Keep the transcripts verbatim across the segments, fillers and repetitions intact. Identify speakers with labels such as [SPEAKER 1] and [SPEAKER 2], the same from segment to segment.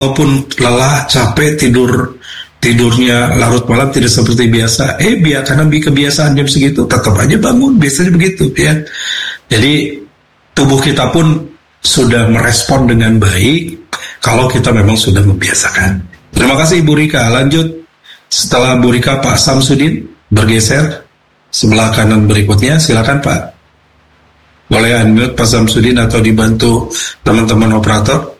[SPEAKER 1] walaupun lelah, capek, tidur tidurnya larut malam tidak seperti biasa, eh biar karena kebiasaan jam segitu tetap aja bangun, biasanya begitu ya. Jadi tubuh kita pun sudah merespon dengan baik kalau kita memang sudah membiasakan. Terima kasih Ibu Rika. Lanjut setelah Bu Rika Pak Samsudin bergeser sebelah kanan berikutnya, silakan Pak. Boleh unmute Pak Samsudin atau dibantu teman-teman operator.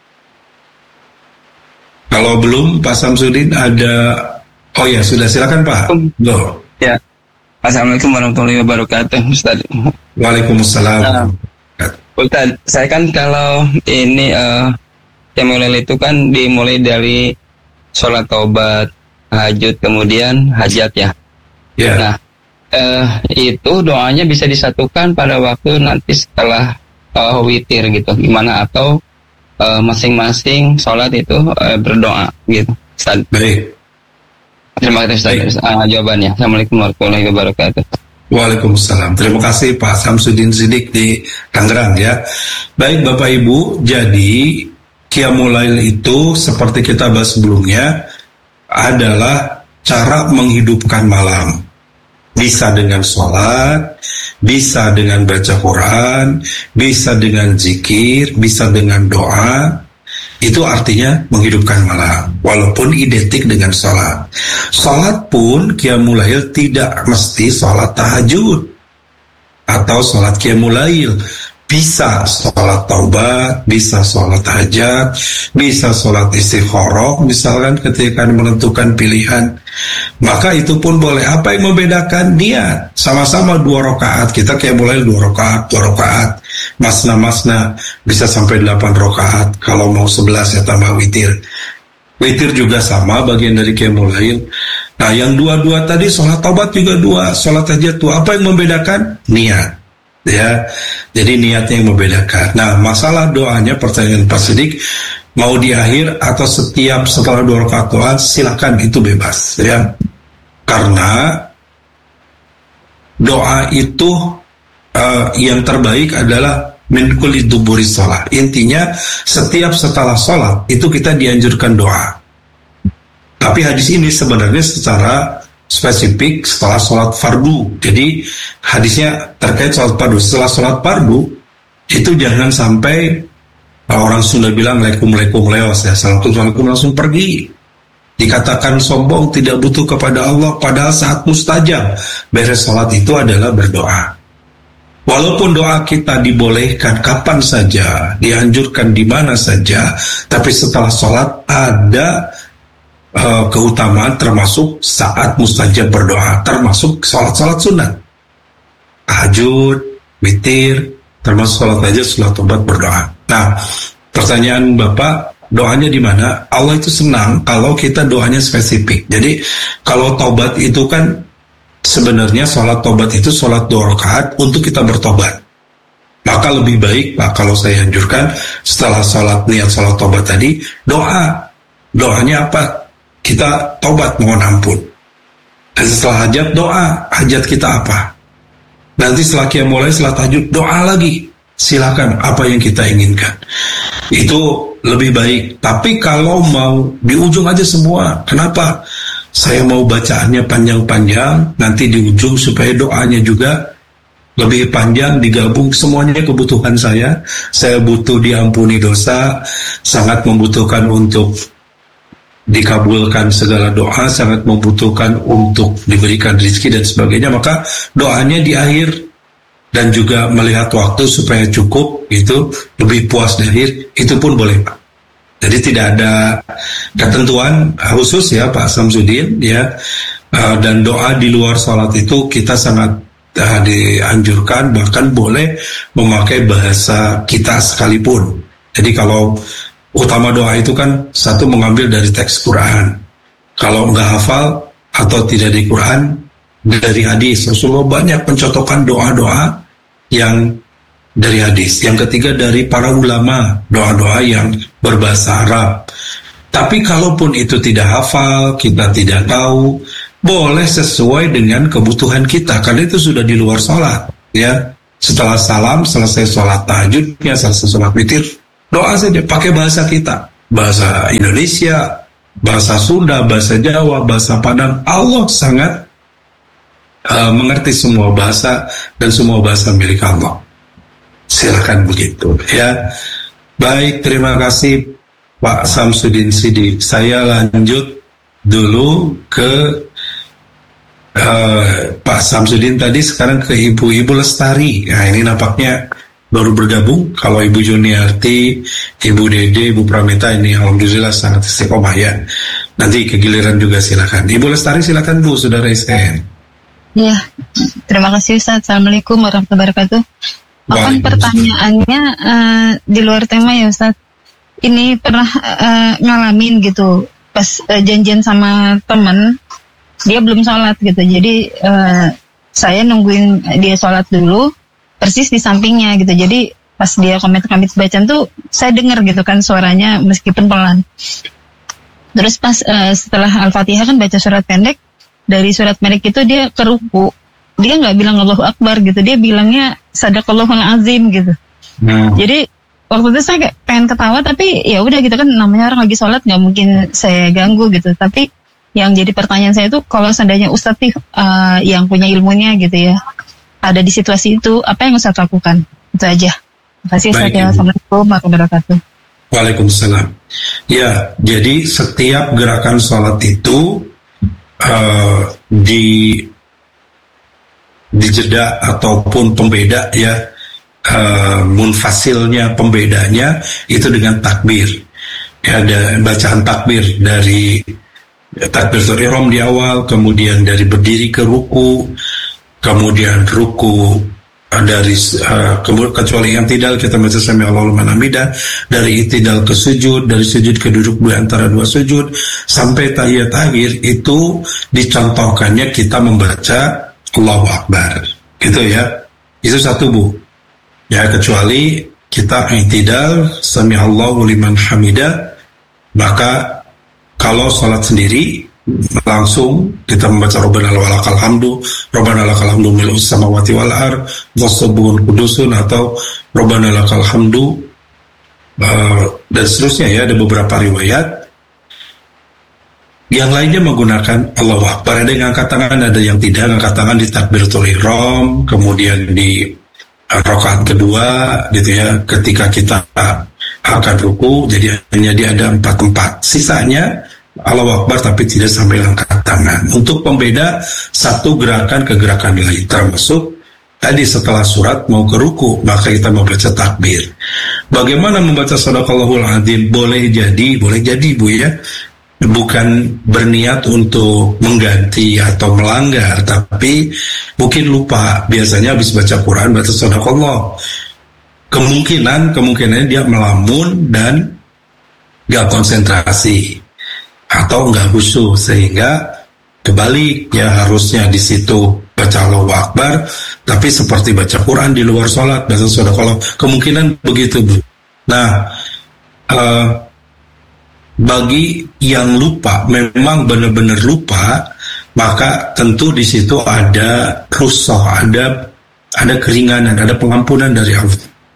[SPEAKER 1] Kalau belum Pak Samsudin ada, oh ya sudah, silakan Pak. Go.
[SPEAKER 2] Ya. Assalamualaikum warahmatullahi wabarakatuh, Ustaz.
[SPEAKER 1] Waalaikumsalam.
[SPEAKER 2] Uh, Ustaz, saya kan kalau ini uh, Qiyamul Lail itu kan dimulai dari sholat taubat, tahajud, kemudian hajat ya.
[SPEAKER 1] Ya.
[SPEAKER 2] Nah, uh, itu doanya bisa disatukan pada waktu nanti setelah uh, witir gitu, gimana atau Uh, masing-masing sholat itu uh, berdoa gitu. Ustaz.
[SPEAKER 1] Baik.
[SPEAKER 2] Terima kasih Ustaz uh, jawabannya. Assalamualaikum warahmatullahi wabarakatuh.
[SPEAKER 1] Waalaikumsalam. Terima kasih Pak Samsudin Sidik di Tangerang ya. Baik Bapak Ibu, jadi Qiyamul Lail itu seperti kita bahas sebelumnya adalah cara menghidupkan malam. Bisa dengan sholat, bisa dengan baca Quran, bisa dengan zikir, bisa dengan doa. Itu artinya menghidupkan malam, walaupun identik dengan sholat. Sholat pun Qiyamul Lail tidak mesti sholat tahajud atau sholat Qiyamul Lail. Bisa sholat taubat, bisa sholat hajat, bisa sholat istikharah, misalkan ketika menentukan pilihan. Maka itu pun boleh. Apa yang membedakan? Niat. Sama-sama dua rakaat. Kita kayak mulai dua rakaat, dua rakaat. Masna-masna bisa sampai delapan rakaat. Kalau mau sebelas ya tambah witir. Witir juga sama, bagian dari Qiyamul Lail. Nah yang dua-dua tadi, sholat taubat juga dua, sholat hajat dua. Apa yang membedakan? Niat. Ya, jadi niatnya yang membedakan. Nah, masalah doanya, pertanyaan Pak Sidik, mau di akhir atau setiap setelah dua rakaat doa, silakan, itu bebas. Ya, karena doa itu uh, yang terbaik adalah min kulli duburi sholat. Intinya setiap setelah sholat itu kita dianjurkan doa. Tapi hadis ini sebenarnya secara spesifik setelah sholat fardu. Jadi hadisnya terkait sholat fardu. Setelah sholat fardu itu jangan sampai orang Sunda bilang lekum lekum leos ya, assalamualaikum langsung pergi. Dikatakan sombong, tidak butuh kepada Allah, padahal saat mustajab beres sholat itu adalah berdoa. Walaupun doa kita dibolehkan kapan saja, dianjurkan di mana saja, tapi setelah sholat ada Uh, keutamaan termasuk saat mustajab berdoa, termasuk sholat-sholat sunat, tahajud, witir, termasuk sholat hajat, sholat taubat, berdoa. Nah, pertanyaan Bapak, doanya di mana? Allah itu senang kalau kita doanya spesifik. Jadi kalau taubat itu kan sebenarnya sholat taubat itu sholat dua rakaat untuk kita bertobat. Maka lebih baik Pak kalau saya anjurkan setelah sholat niat sholat taubat tadi doa. Doanya apa? Kita taubat mohon ampun. Dan setelah hajat doa, hajat kita apa? Nanti setelah Qiyamul Lail, setelah tahajud doa lagi. Silakan apa yang kita inginkan. Itu lebih baik. Tapi kalau mau di ujung aja semua, kenapa? Saya mau bacaannya panjang-panjang, nanti di ujung supaya doanya juga lebih panjang, digabung semuanya kebutuhan saya. Saya butuh diampuni dosa, sangat membutuhkan untuk dikabulkan segala doa, sangat membutuhkan untuk diberikan rezeki dan sebagainya. Maka doanya di akhir dan juga melihat waktu supaya cukup, itu lebih puas di akhir, itu pun boleh Pak. Jadi tidak ada ketentuan khusus ya Pak Samsudin ya. Dan doa di luar sholat itu kita sangat uh, dianjurkan, bahkan boleh memakai bahasa kita sekalipun. Jadi kalau utama doa itu kan satu mengambil dari teks Quran. Kalau nggak hafal atau tidak di Quran, dari hadis. Rasulullah banyak mencontohkan doa-doa yang dari hadis. Yang ketiga dari para ulama, doa-doa yang berbahasa Arab. Tapi kalaupun itu tidak hafal, kita tidak tahu, boleh sesuai dengan kebutuhan kita, karena itu sudah di luar sholat. Ya, setelah salam, selesai sholat tahajudnya, selesai sholat witir, doa saja pakai bahasa kita. bahasa Indonesia, bahasa Sunda, bahasa Jawa, bahasa Padang. Allah sangat uh, mengerti semua bahasa dan semua bahasa milik Allah. Silakan begitu ya. Baik, terima kasih Pak Samsudin Sidi. Saya lanjut dulu ke uh, Pak Samsudin tadi, sekarang ke Ibu-Ibu Lestari. Nah, ini nampaknya baru bergabung. Kalau Ibu Juniarti, Ibu Dede, Ibu Pramita ini alhamdulillah sangat istiqomah ya. Nanti kegiliran juga silakan. Ibu Lestari silakan Bu, Saudara S N.
[SPEAKER 3] Ya, terima kasih Ustaz. Assalamualaikum warahmatullahi wabarakatuh. Akan pertanyaannya uh, di luar tema ya Ustaz. Ini pernah uh, ngalamin gitu pas uh, janjian sama temen, dia belum sholat gitu. Jadi uh, saya nungguin dia sholat dulu, persis di sampingnya gitu. Jadi pas dia komit-komit bacaan tuh saya dengar gitu kan suaranya meskipun pelan. Terus pas uh, setelah Al-Fatihah kan baca surat pendek, dari surat pendek itu dia ke ruku. Dia nggak bilang Allahu Akbar gitu, dia bilangnya Sadaqallahul Azim gitu. Hmm. Jadi waktu itu saya kayak pengen ketawa, tapi ya udah gitu kan, namanya orang lagi sholat nggak mungkin saya ganggu gitu. Tapi yang jadi pertanyaan saya itu, kalau seandainya Ustadz uh, yang punya ilmunya gitu ya, ada di situasi itu, apa yang Ustadz lakukan? Itu aja. Terima kasih Ustadz. Assalamualaikum warahmatullahi wabarakatuh.
[SPEAKER 1] Waalaikumsalam. Ya, jadi setiap gerakan sholat itu uh, di di jeda ataupun pembeda ya, uh, munfasilnya, pembedanya itu dengan takbir. Ya, ada bacaan takbir dari takbiratul ihram di awal, kemudian dari berdiri ke ruku, kemudian ruku dari uh, kecuali yang tidak kita baca sami Allahu liman hamidah, dari itidal ke sujud, dari sujud ke duduk di antara dua sujud sampai tahiyat akhir itu dicontohkannya kita membaca Allahu Akbar, gitu ya. Itu satu Bu. Ya, kecuali kita i'tidal sami Allahu liman hamidah, maka kalau sholat sendiri langsung kita membaca Rabbana lakal hamdu, Rabbana lakal hamdu mil'us samawati wal ard wassubuhun kudusun, atau Rabbana lakal hamdu uh, dan seterusnya ya. Ada beberapa riwayat. Yang lainnya menggunakan Allahu Akbar. Ada yang angkat tangan, ada yang tidak angkat tangan di takbiratul ihram, kemudian di uh, rakaat kedua gitu ya, ketika kita akan ruku, jadi hanya dia ada empat tempat. Sisanya Allahu Akbar tapi tidak sampai angkat tangan. Untuk pembeda satu gerakan ke gerakan lain, termasuk tadi setelah surat mau ke ruku, maka kita membaca takbir. Bagaimana membaca Sadaqallahul Azim? Boleh jadi, boleh jadi Bu ya, bukan berniat untuk mengganti atau melanggar, tapi mungkin lupa. Biasanya habis baca Quran baca Sadaqallah, kemungkinan kemungkinan dia melamun dan gak konsentrasi atau nggak khusyuk, sehingga kebalik ya, harusnya di situ baca Allahu Akbar tapi seperti baca Quran di luar sholat, baca Sadaqallah, kemungkinan begitu Bu. Nah, uh, bagi yang lupa, memang benar-benar lupa, maka tentu di situ ada rukhsah, ada ada keringanan, ada pengampunan dari Allah.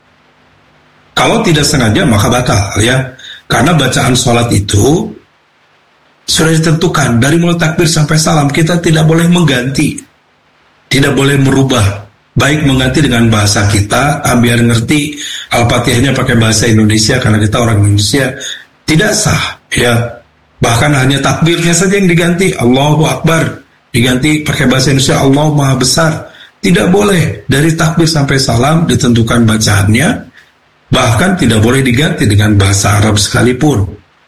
[SPEAKER 1] Kalau tidak sengaja maka batal ya, karena bacaan sholat itu sudah ditentukan dari mulai takbir sampai salam. Kita tidak boleh mengganti, tidak boleh merubah, baik mengganti dengan bahasa kita, ah, biar ngerti Al-Fatihahnya pakai bahasa Indonesia karena kita orang Indonesia, tidak sah ya. Bahkan hanya takbirnya saja yang diganti, Allahu Akbar diganti pakai bahasa Indonesia, Allah Maha Besar, tidak boleh. Dari takbir sampai salam ditentukan bacaannya, bahkan tidak boleh diganti dengan bahasa Arab sekalipun.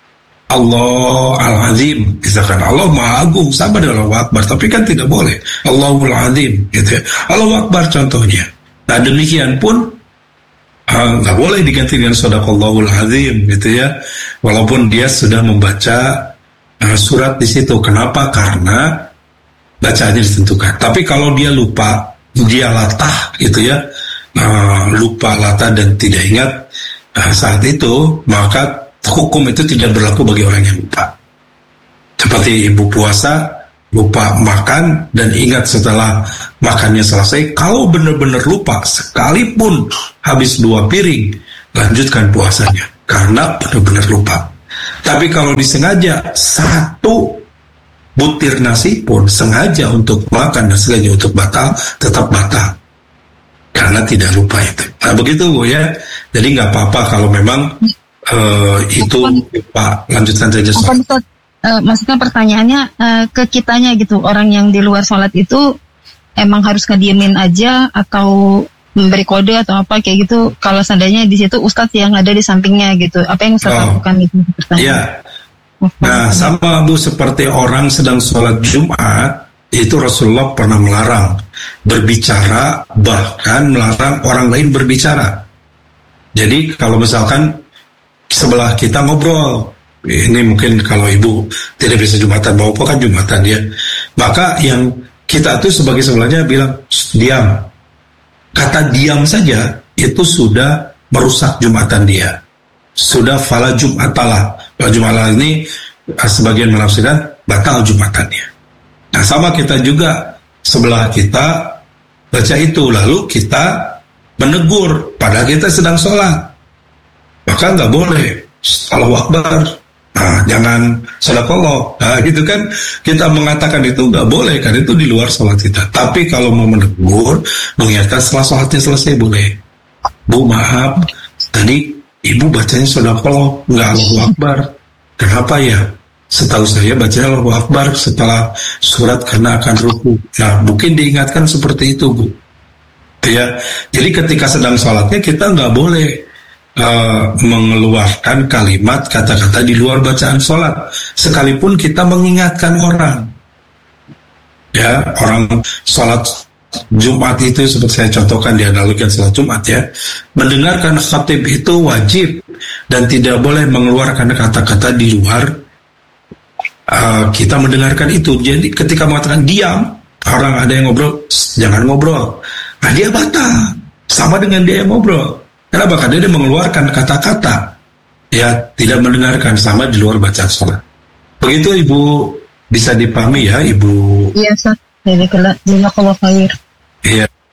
[SPEAKER 1] Allah Al-Azim, misalkan Allah Maha Agung sama dengan Allahu Akbar, tapi kan tidak boleh Allahul Azim gitu ya. Allahu Akbar contohnya. Nah, demikian pun nggak uh, boleh diganti dengan Sadaqallahul Azim gitu ya, walaupun dia sudah membaca uh, surat di situ. Kenapa? Karena bacaannya ditentukan. Tapi kalau dia lupa, dia latah gitu ya, uh, lupa latah dan tidak ingat uh, saat itu, maka hukum itu tidak berlaku bagi orang yang lupa. Seperti ibu puasa lupa makan dan ingat setelah makannya selesai. Kalau benar-benar lupa, sekalipun habis dua piring, lanjutkan puasanya karena benar-benar lupa. Tapi kalau disengaja satu butir nasi pun sengaja untuk makan dan sengaja untuk batal, tetap batal. Karena tidak lupa itu. Nah begitu Bu ya. Jadi nggak apa-apa kalau memang uh, itu Pak lanjutkan saja.
[SPEAKER 3] Uh, maksudnya pertanyaannya uh, ke kitanya gitu, orang yang di luar sholat itu emang harus ngediemin aja atau memberi kode atau apa kayak gitu? Kalau seandainya di situ Ustadz yang ada di sampingnya gitu, apa yang Ustadz oh. lakukan itu?
[SPEAKER 1] Iya. Nah sama Bu, seperti orang sedang sholat Jumat, itu Rasulullah pernah melarang berbicara, bahkan melarang orang lain berbicara. Jadi kalau misalkan sebelah kita ngobrol, ini mungkin kalau ibu tidak bisa Jumatan, bapak kan Jumatan ya, maka yang kita tuh sebagai sebelahnya bilang diam. Kata diam saja itu sudah merusak Jumatan dia, sudah fala Jumatalah. Fala Jumatalah ini sebagian menafsirkan batal Jumatannya. Nah sama kita juga sebelah kita baca itu, lalu kita menegur padahal kita sedang sholat, maka nggak boleh Allahu Akbar, nah jangan sholakallah, nah gitu kan, kita mengatakan itu nggak boleh kan, itu di luar sholat kita. Tapi kalau mau menegur, mengingatkan setelah sholatnya selesai boleh. Bu maaf, tadi ibu bacanya sholakallah nggak Allahu Akbar, kenapa ya? Setahu saya bacanya Allahu Akbar setelah surat karena akan ruku. Nah mungkin diingatkan seperti itu Bu ya. Jadi ketika sedang sholatnya kita nggak boleh uh, mengeluarkan kalimat kata-kata di luar bacaan sholat, sekalipun kita mengingatkan orang ya. Orang sholat Jumat itu seperti saya contohkan di analogikan sholat Jumat ya, mendengarkan khatib itu wajib dan tidak boleh mengeluarkan kata-kata di luar Uh, kita mendengarkan itu. Jadi ketika mengatakan diam, orang ada yang ngobrol, jangan ngobrol, nah dia batal sama dengan dia yang ngobrol. Kenapa? Karena dia mengeluarkan kata-kata ya tidak mendengarkan, sama di luar bacaan sholat. Begitu Ibu, bisa dipahami ya Ibu?
[SPEAKER 3] Iya Ustaz, jadi kalau khair.
[SPEAKER 1] Iya.